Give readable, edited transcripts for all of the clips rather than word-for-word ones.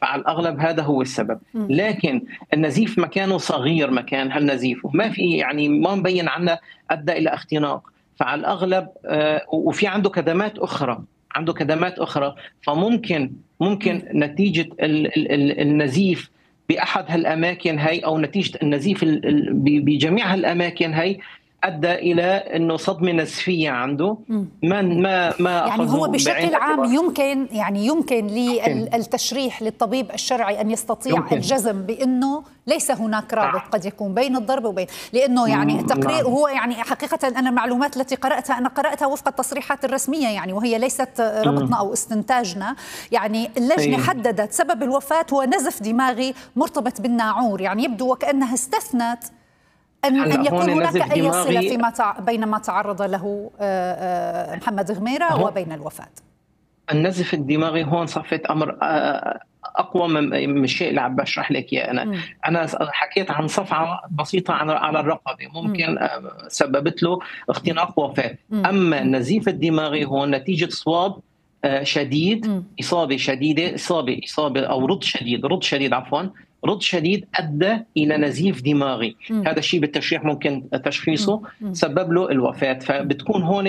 فعلى الأغلب هذا هو السبب. لكن النزيف مكانه صغير، مكان هالنزيف وما في يعني ما مبين عنا أدى إلى اختناق، فعلى الأغلب وفي عنده كدمات أخرى فممكن نتيجة النزيف بأحد هالأماكن هي أو نتيجة النزيف بجميع هالأماكن هي أدى إلى أنه صدمة نزفية عنده. ما يعني هو بشكل عام يمكن للتشريح للطبيب الشرعي أن يستطيع الجزم بأنه ليس هناك رابط قد يكون بين الضرب وبين، لأنه يعني التقرير هو يعني حقيقة أنا المعلومات التي قرأتها وفق التصريحات الرسمية يعني، وهي ليست ربطنا أو استنتاجنا. يعني اللجنة حددت سبب الوفاة هو نزف دماغي مرتبط بالناعور، يعني يبدو وكأنها استثنت أن يكون هناك أي صلة بين ما تعرض له محمد غميرة وبين الوفاة. النزف الدماغي هون صفت أمر أقوى من الشيء اللي عم بشرح لك إياه. أنا حكيت عن صفعة بسيطة على الرقبة ممكن سببت له اختناق وفاة. أما النزيف الدماغي هو نتيجة صواب شديد، إصابة شديدة، إصابة أو رض شديد أدى إلى نزيف دماغي. هذا الشيء بالتشريح ممكن تشخيصه سبب له الوفاة. فبتكون هون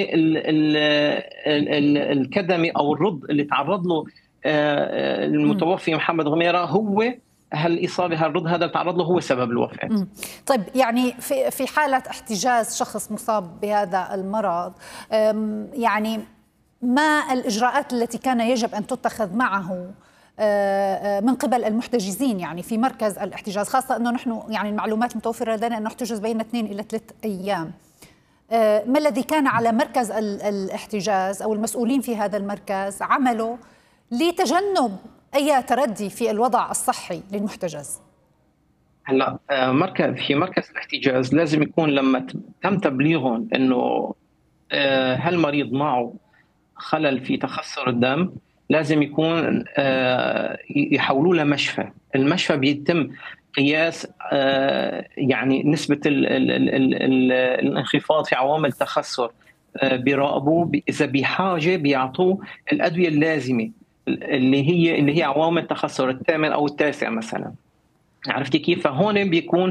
الكدمة أو الرض اللي تعرض له المتوفي محمد غميرة هو هالإصابة هالرض هذا تعرض له هو سبب الوفاة. طيب يعني في حالة احتجاز شخص مصاب بهذا المرض، يعني ما الإجراءات التي كان يجب أن تتخذ معه من قبل المحتجزين يعني في مركز الاحتجاز، خاصة أنه نحن يعني المعلومات المتوفرة لدينا أنه احتجز بين 2 إلى 3 أيام. ما الذي كان على مركز الاحتجاز أو المسؤولين في هذا المركز عمله لتجنب أي تردي في الوضع الصحي للمحتجز؟ هلا في مركز الاحتجاز لازم يكون لما تم تبليغهم انه هالمريض معه خلل في تخثر الدم لازم يكون يحولوه لمشفى. المشفى بيتم قياس يعني نسبة الانخفاض في عوامل التخثر، بيراقبوه إذا بحاجة بيعطوه الأدوية اللازمة اللي هي عوامل التخثر 8 أو 9 مثلا. عرفتي كيف؟ فهون بيكون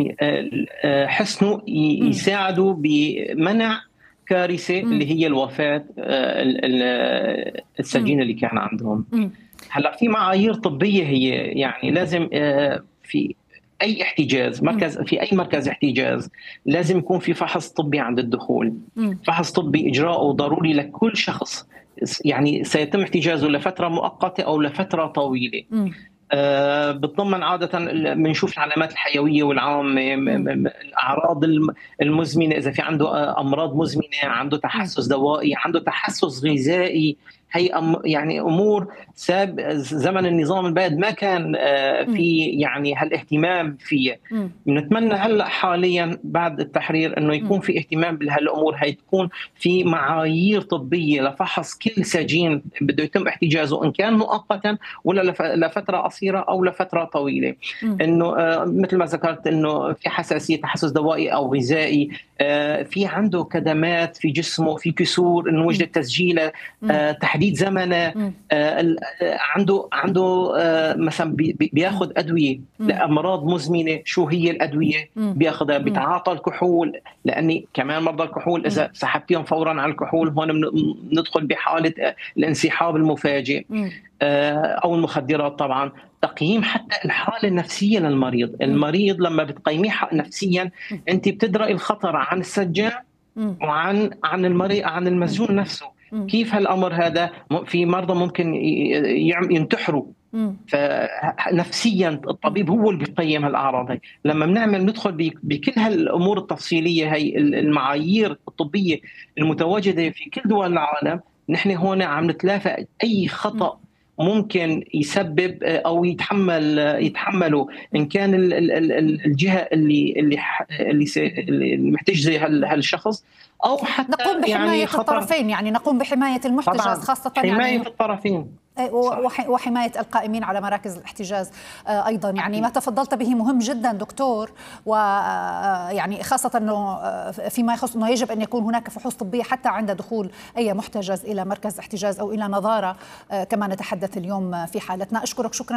حسنه يساعدوا بمنع كارثة اللي هي الوفاة السجين اللي كان عندهم. هلا في معايير طبية هي يعني لازم في أي احتجاز في أي مركز احتجاز لازم يكون في فحص طبي عند الدخول. فحص طبي إجراءه ضروري لكل شخص يعني سيتم احتجازه لفترة مؤقتة أو لفترة طويلة. بتضمن عادة بنشوف العلامات الحيوية والعامة، الأعراض المزمنة، إذا في عنده أمراض مزمنة، عنده تحسس دوائي، عنده تحسس غذائي. هي يعني أمور زمن النظام البائد ما كان في يعني هالاهتمام فيها. بنتمنى هلا حاليا بعد التحرير انه يكون في اهتمام بهالامور هي، تكون في معايير طبيه لفحص كل سجين بده يتم احتجازه ان كان مؤقتا ولا لفتره قصيره او لفتره طويله. انه مثل ما ذكرت انه في حساسيه، تحسس دوائي او غذائي، في عنده كدمات في جسمه، في كسور انه وجدت تسجيله، تحديد زمنه، عنده مثلا بياخذ ادويه لامراض مزمنه. شو هي الادويه بياخذها؟ بيتعاطى الكحول، لاني كمان مرضى الكحول اذا سحبتيهم فورا على الكحول هون ندخل بحاله الانسحاب المفاجئ، او المخدرات. طبعا تقييم حتى الحاله النفسيه للمريض. المريض لما بتقيميه انفسيا انت بتدرئي الخطر عن السجان وعن المريض، عن المسجون نفسه. كيف هالامر هذا؟ في مرضى ممكن ينتحروا، فنفسيا الطبيب هو اللي بيقيم هالاعراض هي. لما ندخل بكل هالامور التفصيليه هي، المعايير الطبيه المتواجده في كل دول العالم، نحن هون عم نتلافى اي خطا ممكن يسبب او يتحمله ان كان الجهه اللي محتجزه هالشخص، او حتى نقوم بحمايه يعني الطرفين، يعني نقوم بحمايه المحتجز خاصه حمايه يعني الطرفين وحماية القائمين على مراكز الاحتجاز أيضا. يعني ما تفضلت به مهم جدا دكتور، ويعني خاصة أنه فيما يخص أنه يجب أن يكون هناك فحوص طبية حتى عند دخول أي محتجز إلى مركز احتجاز أو إلى نظارة كما نتحدث اليوم في حالتنا. أشكرك شكرا